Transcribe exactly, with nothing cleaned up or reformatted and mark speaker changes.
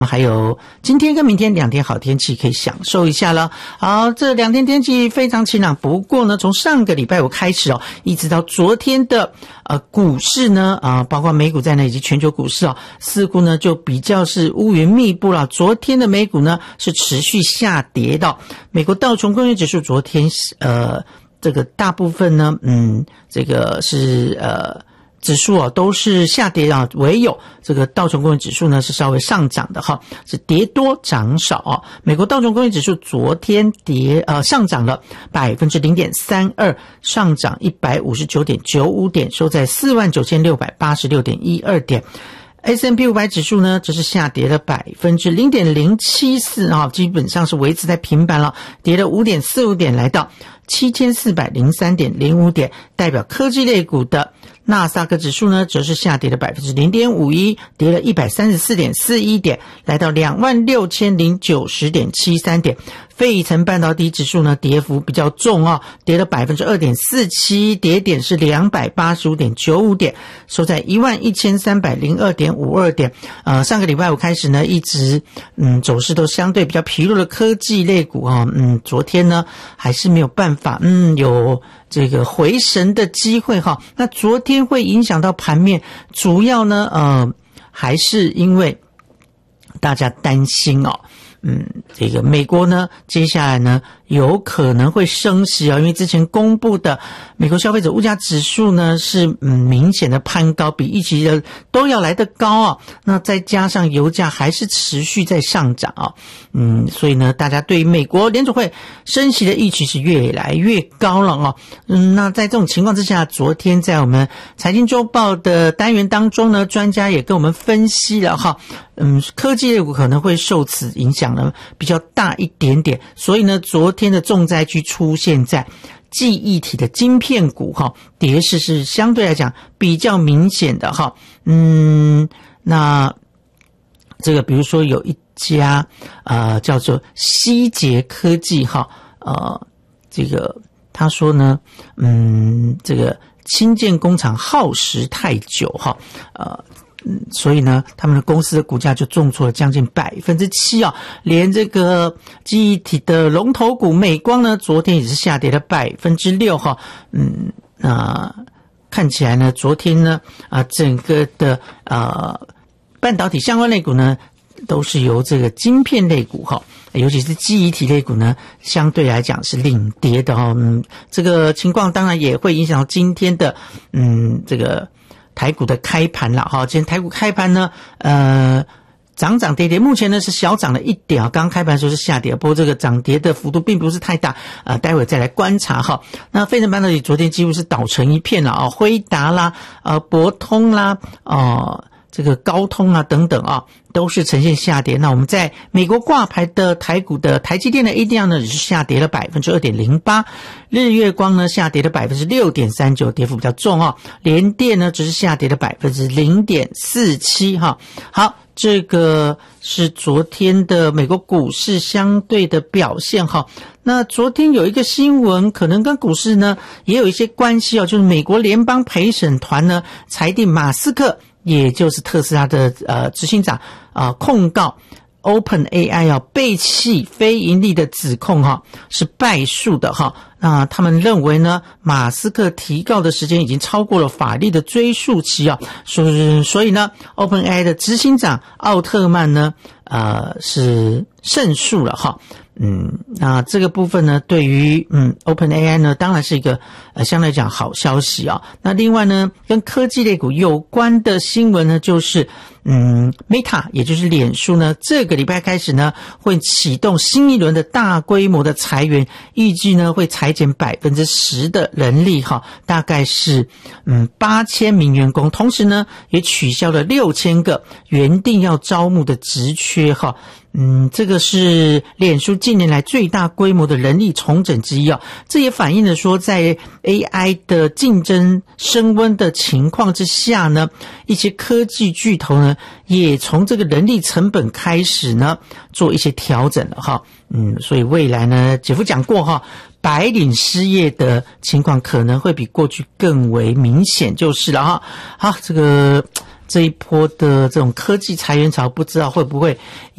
Speaker 1: 还有今天跟明天两天好天气可以享受一下了。好，这两天天气非常晴朗，不过呢从上个礼拜五开始哦，一直到昨天的呃股市呢啊、呃，包括美股在内以及全球股市哦，似乎呢就比较是乌云密布了。昨天的美股呢是持续下跌的，美国道琼工业指数昨天呃这个大部分呢嗯这个是呃指数啊都是下跌啊，唯有这个道琼工业指数呢是稍微上涨的哈，是跌多涨少啊。美国道琼工业指数昨天跌呃上涨了 百分之零点三二， 上涨 一百五十九点九五 点，收在 四万九千六百八十六点一二 点。S and P 五百 指数呢这是下跌了 百分之零点零七四 啊，基本上是维持在平板了，跌了 五点四五 点，来到七千四百零三点零五 点。代表科技类股的纳斯达克指数呢则是下跌了 百分之零点五一， 跌了 一百三十四点四一 点，来到 两万六千零九十点七三 点。费城半导体指数呢跌幅比较重啊，跌了 百分之二点四七， 跌点是 两百八十五点九五 点，收在 一万一千三百零二点五二 点。呃上个礼拜五开始呢一直嗯走势都相对比较疲弱的科技类股啊，嗯昨天呢还是没有办法嗯有这个回神的机会哈。那昨天会影响到盘面，主要呢呃还是因为大家担心哦嗯，这个美国呢，接下来呢，有可能会升息啊，因为之前公布的美国消费者物价指数呢是嗯明显的攀高，比预期的都要来得高啊。那再加上油价还是持续在上涨啊，嗯，所以呢，大家对于美国联储会升息的预期是越来越高了啊。嗯，那在这种情况之下，昨天在我们财经周报的单元当中呢，专家也跟我们分析了哈。嗯，科技类股可能会受此影响呢比较大一点点，所以呢，昨天的重灾区出现在记忆体的晶片股哈，跌势是相对来讲比较明显的哈。嗯，那这个比如说有一家呃叫做希捷科技哈，呃，这个他说呢，嗯，这个新建工厂耗时太久哈，呃。嗯，所以呢，他们的公司的股价就重挫了将近 百分之七 啊，连这个记忆体的龙头股美光呢，昨天也是下跌了 百分之六 哈。嗯，那看起来呢，昨天呢，啊，整个的呃半导体相关类股呢，都是由这个晶片类股哈，尤其是记忆体类股呢，相对来讲是领跌的哈。嗯，这个情况当然也会影响到今天的嗯这个台股的开盘了哈。今天台股开盘呢，呃，涨涨跌跌，目前呢是小涨了一点啊，刚开盘的时候是下跌，不过这个涨跌的幅度并不是太大，呃，待会再来观察哈。那费城半导体昨天几乎是倒成一片了啊，辉达啦，呃，博通啦，呃，这个高通啊等等啊，都是呈现下跌。那我们在美国挂牌的台股的台积电的 A D R 呢，也是下跌了 百分之二点零八， 日月光呢下跌了 百分之六点三九， 跌幅比较重哦。联电呢只是下跌了 百分之零点四七 哈。好，这个是昨天的美国股市相对的表现哈。那昨天有一个新闻可能跟股市呢也有一些关系哦，就是美国联邦陪审团呢裁定马斯克，也就是特斯拉的呃执行长啊、呃、控告 OpenAI 啊背弃非盈利的指控哈，是败诉的哈。那他们认为呢，马斯克提告的时间已经超过了法律的追诉期啊，所以所以呢 OpenAI 的执行长奥特曼呢呃是胜诉了哈。嗯，那这个部分呢，对于嗯 OpenAI 呢，当然是一个呃相对来讲好消息啊。那另外呢，跟科技类股有关的新闻呢，就是嗯 Meta 也就是脸书呢，这个礼拜开始呢，会启动新一轮的大规模的裁员，预计呢会裁减 百分之十 的人力哈，大概是嗯八千名员工，同时呢也取消了六千个原定要招募的职缺哈。嗯，这个是脸书近年来最大规模的人力重整之一啊。这也反映了说，在 A I 的竞争升温的情况之下呢，一些科技巨头呢，也从这个人力成本开始呢，做一些调整了哈。嗯，所以未来呢，姐夫讲过哈，白领失业的情况可能会比过去更为明显就是了哈。好，这个这一波的这种科技裁员潮，不知道会不会